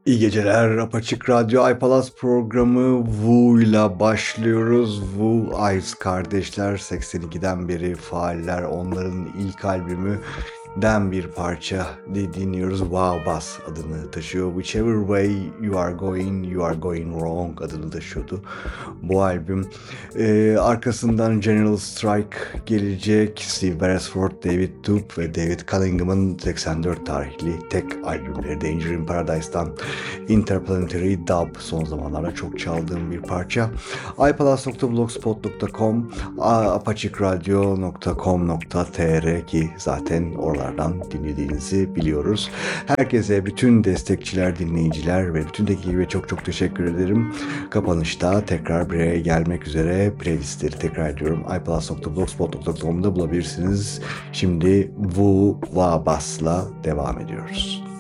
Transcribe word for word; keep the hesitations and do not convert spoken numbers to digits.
İyi geceler. Apaçık Radyo iPalaz programı Wu'yla başlıyoruz. Wu Ives kardeşler seksen ikiden beri faaller. Onların ilk albümü den bir parça dinliyoruz. Wow Bass adını taşıyor. Whichever way you are going, you are going wrong adını taşıyordu bu albüm. Ee, arkasından General Strike gelecek. Steve Beresford, David Toop ve David Cunningham'ın seksen dört tarihli tek albümleri Danger in Paradise'dan Interplanetary Dub son zamanlarda çok çaldığım bir parça. iPalaz nokta blogspot nokta com, apaçikradyo nokta com nokta tr ki zaten oralardan dinlediğinizi biliyoruz. Herkese, bütün destekçiler, dinleyiciler ve bütün ekibe çok çok teşekkür ederim. Kapanışta tekrar bir araya gelmek üzere. Playlistleri tekrar ediyorum. iPalaz nokta blogspot nokta com'da bulabilirsiniz. Şimdi Wu Wabas'la devam ediyoruz.